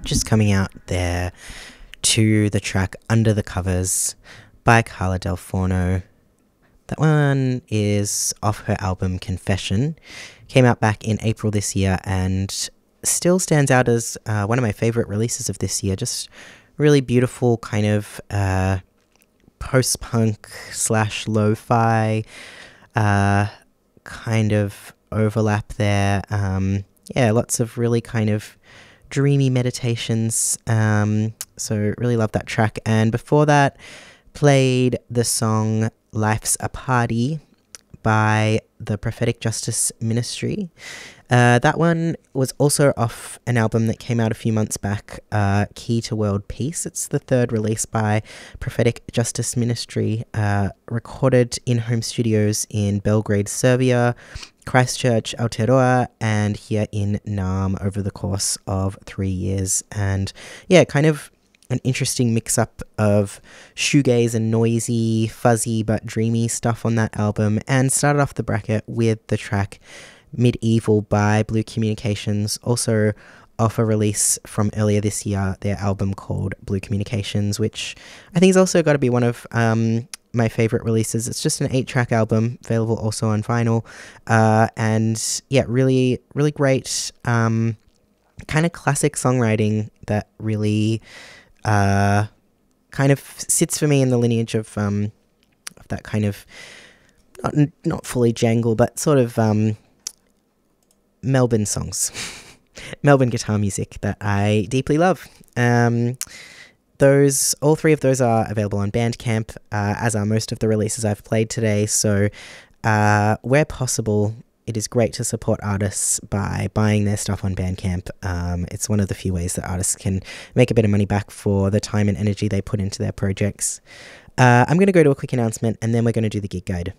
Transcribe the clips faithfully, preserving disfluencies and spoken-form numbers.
just coming out there to the track Under the Covers by Carla Del Forno. That one is off her album Confession. Came out back in April this year and still stands out as uh, one of my favourite releases of this year. Just really beautiful kind of uh, post-punk slash lo-fi uh, kind of overlap there. Um, yeah, lots of really kind of dreamy meditations. Um, so really love that track. And before that, played the song Life's a Party by the Prophetic Justice Ministry. Uh, that one was also off an album that came out a few months back, uh, Key to World Peace. It's the third release by Prophetic Justice Ministry, uh, recorded in home studios in Belgrade, Serbia, Christchurch, Aotearoa, and here in Naarm over the course of three years. And yeah, kind of an interesting mix-up of shoegaze and noisy, fuzzy but dreamy stuff on that album, and started off the bracket with the track Medieval by Blue Communications, also off a release from earlier this year, their album called Blue Communications, which I think has also got to be one of um, my favourite releases. It's just an eight-track album, available also on vinyl, uh, and yeah, really, really great, um, kind of classic songwriting that really uh, kind of sits for me in the lineage of, um, of that kind of, not, not fully jangle, but sort of um, Melbourne songs, Melbourne guitar music that I deeply love. Um, those, all three of those are available on Bandcamp, uh, as are most of the releases I've played today. So, uh, where possible, it is great to support artists by buying their stuff on Bandcamp. Um, it's one of the few ways that artists can make a bit of money back for the time and energy they put into their projects. Uh, I'm going to go to a quick announcement and then we're going to do the gig guide.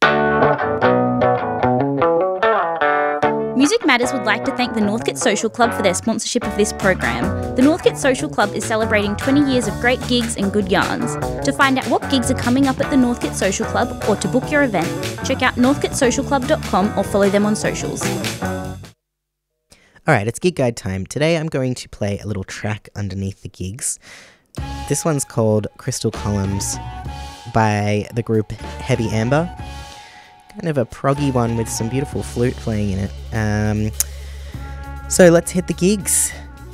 Music Matters would like to thank the Northcote Social Club for their sponsorship of this program. The Northcote Social Club is celebrating twenty years of great gigs and good yarns. To find out what gigs are coming up at the Northcote Social Club or to book your event, check out northcote social club dot com or follow them on socials. Alright, it's gig guide time. Today I'm going to play a little track underneath the gigs. This one's called Crystal Columns by the group Heavy Amber. Kind of a proggy one with some beautiful flute playing in it. Um, so let's hit the gigs.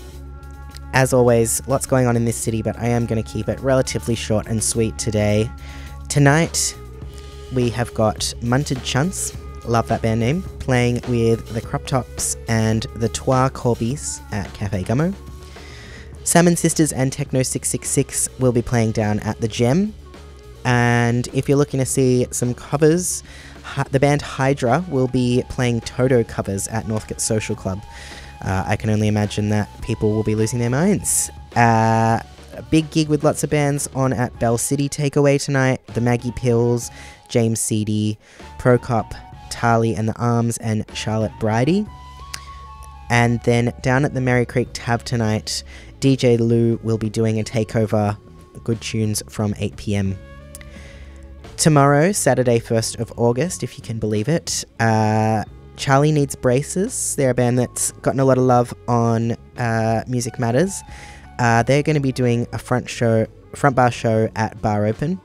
As always, lots going on in this city, but I am going to keep it relatively short and sweet today. Tonight, we have got Munted Chunts, love that band name, playing with the Crop Tops and the Trois Corbies at Cafe Gummo. Salmon Sisters and Techno six six six will be playing down at the Gem. And if you're looking to see some covers, the band Hydra will be playing Toto covers at Northcote Social Club. Uh, I can only imagine that people will be losing their minds. Uh, a big gig with lots of bands on at Bell City Takeaway tonight. The Maggie Pills, James Seedy, Procop, Tali and the Arms, and Charlotte Bridie. And then down at the Merry Creek Tab tonight, D J Lou will be doing a takeover, good tunes from eight p.m. Tomorrow, Saturday first of August, if you can believe it, uh, Charlie Needs Braces. They're a band that's gotten a lot of love on uh, Music Matters. Uh, they're going to be doing a front show, front bar show at Bar Open.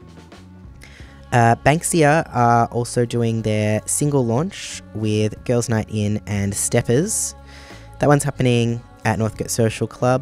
Uh, Banksia are also doing their single launch with Girls Night In and Steppers. That one's happening at Northcote Social Club.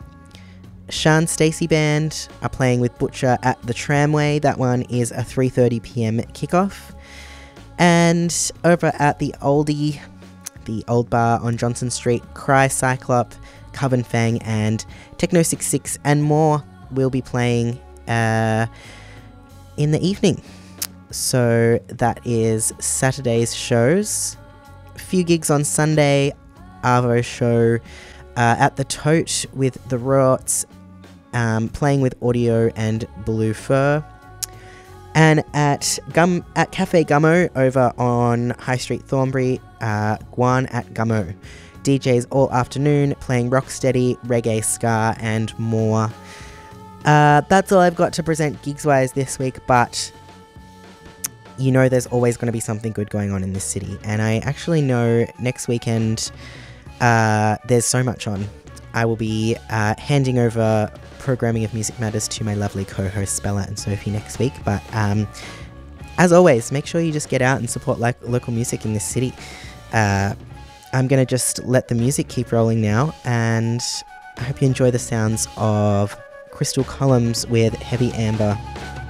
Sean Stacey Band are playing with Butcher at the Tramway. That one is a three thirty p.m. kickoff. And over at the Oldie, the old bar on Johnson Street, Cry Cyclop, Coven Fang, and Techno six six and more will be playing uh, in the evening. So that is Saturday's shows. A few gigs on Sunday. Arvo show uh, at the Tote with the Rots, um, playing with Audio and Blue Fur. And at Gum at Cafe Gummo over on High Street Thornbury, uh, Guan at Gummo. D Js all afternoon playing rocksteady, reggae, ska, and more. Uh, that's all I've got to present gigs-wise this week, but you know there's always going to be something good going on in this city. And I actually know next weekend uh, there's so much on. I will be uh, handing over programming of Music Matters to my lovely co-hosts Bella and Sophie next week. But um, as always, make sure you just get out and support like local music in this city. Uh, I'm going to just let the music keep rolling now, and I hope you enjoy the sounds of Crystal Columns with Heavy Amber.